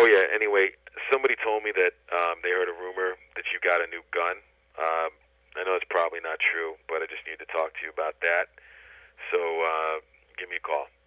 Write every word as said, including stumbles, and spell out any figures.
yeah. Anyway, somebody told me that um, they heard a rumor that you got a new gun. Um, I know it's probably not true, but I just need to talk to you about that. So uh, give me a call.